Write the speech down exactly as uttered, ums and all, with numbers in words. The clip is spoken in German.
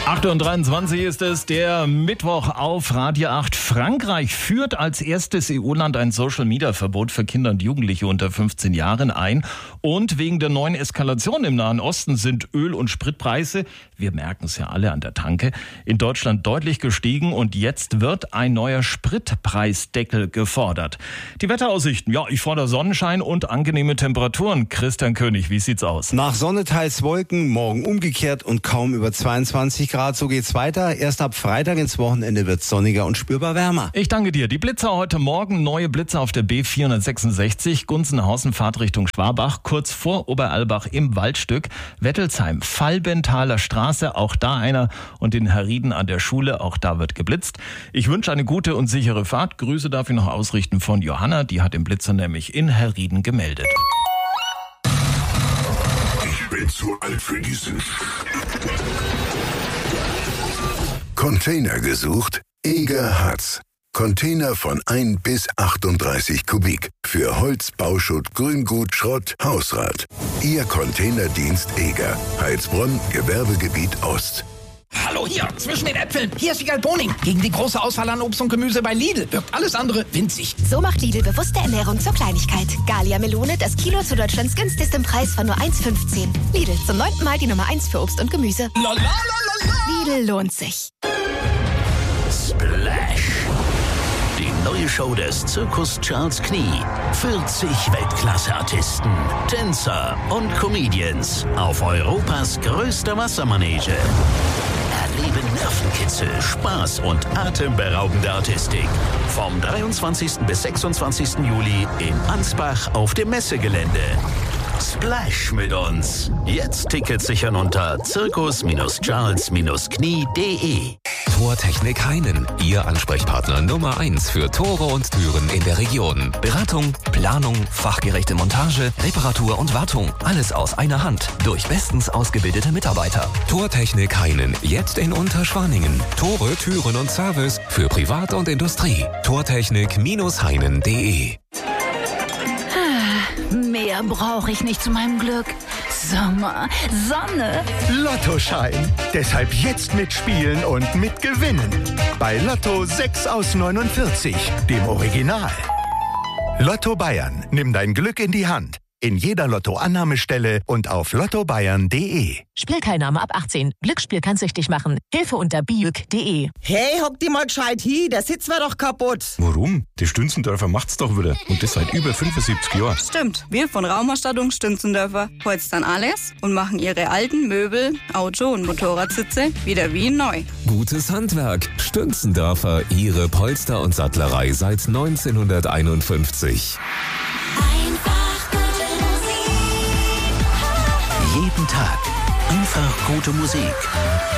acht Uhr dreiundzwanzig ist es, der Mittwoch auf Radio acht. Frankreich führt als erstes E U-Land ein Social-Media-Verbot für Kinder und Jugendliche unter fünfzehn Jahren ein. Und wegen der neuen Eskalation im Nahen Osten sind Öl- und Spritpreise, wir merken es ja alle an der Tanke, in Deutschland deutlich gestiegen. Und jetzt wird ein neuer Spritpreisdeckel gefordert. Die Wetteraussichten, ja, ich fordere Sonnenschein und angenehme Temperaturen. Christian König, wie sieht's aus? Nach Sonne teils Wolken, morgen umgekehrt und kaum über zweiundzwanzig Grad. So geht's weiter. Erst ab Freitag ins Wochenende wird's sonniger und spürbar wärmer. Ich danke dir. Die Blitzer heute Morgen, neue Blitzer auf der B vierhundertsechsundsechzig, Gunzenhausen, Fahrt Richtung Schwabach, kurz vor Oberalbach im Waldstück, Wettelsheim, Fallbenthaler Straße, auch da einer, und in Herrieden an der Schule, auch da wird geblitzt. Ich wünsche eine gute und sichere Fahrt. Grüße darf ich noch ausrichten von Johanna, die hat den Blitzer nämlich in Herrieden gemeldet. Ich bin zu alt für diesen Container gesucht? Eger hat's. Container von ein bis achtunddreißig Kubik. Für Holz, Bauschutt, Grüngut, Schrott, Hausrat. Ihr Containerdienst Eger. Heilsbronn, Gewerbegebiet Ost. Hallo hier, zwischen den Äpfeln. Hier ist Wiegald Boning. Gegen die große Auswahl an Obst und Gemüse bei Lidl wirkt alles andere winzig. So macht Lidl bewusste Ernährung zur Kleinigkeit. Gallia Melone, das Kilo zu Deutschlands günstigstem Preis von nur eins fünfzehn. Lidl, zum neunten Mal die Nummer eins für Obst und Gemüse. La, la, la, la, la. Lidl lohnt sich. Splash. Die neue Show des Zirkus Charles Knie. vierzig Weltklasse-Artisten, Tänzer und Comedians auf Europas größter Wassermanege. Erleben Nervenkitzel, Spaß und atemberaubende Artistik. Vom dreiundzwanzigsten bis sechsundzwanzigsten Juli in Ansbach auf dem Messegelände. Splash mit uns. Jetzt Tickets sichern unter zirkus charles knie punkt de. Tortechnik Heinen, Ihr Ansprechpartner Nummer eins für Tore und Türen in der Region. Beratung, Planung, fachgerechte Montage, Reparatur und Wartung. Alles aus einer Hand durch bestens ausgebildete Mitarbeiter. Tortechnik Heinen, jetzt in Unterschwaningen. Tore, Türen und Service für Privat und Industrie. tortechnik Heinen punkt de. Mehr brauche ich nicht zu meinem Glück. Sommer, Sonne. Lottoschein. Deshalb jetzt mitspielen und mitgewinnen. Bei Lotto sechs aus neunundvierzig, dem Original. Lotto Bayern. Nimm dein Glück in die Hand. In jeder Lotto-Annahmestelle und auf lotto bayern punkt de. Spielteilnahme ab achtzehn. Glücksspiel kann süchtig machen. Hilfe unter biuk punkt de. Hey, hock die mal gescheit hin. Der Sitz war doch kaputt. Warum? Die Stünzendörfer macht's doch wieder. Und das seit über fünfundsiebzig Jahren. Stimmt. Wir von Raumausstattung Stünzendörfer holzen dann alles und machen ihre alten Möbel, Auto- und Motorradsitze wieder wie neu. Gutes Handwerk. Stünzendörfer, Ihre Polster- und Sattlerei seit neunzehnhunderteinundfünfzig. Jeden Tag einfach gute Musik.